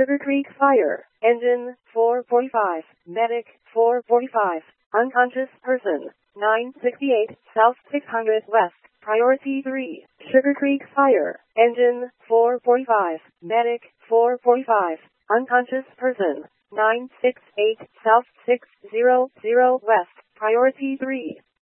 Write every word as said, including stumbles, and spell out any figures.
Sugar Creek Fire. Engine four forty-five. Medic four forty-five. Unconscious person nine sixty-eight South six hundred West. Priority three. Sugar Creek Fire. Engine four forty-five. Medic four forty-five. Unconscious person nine sixty-eight South six hundred West. Priority three.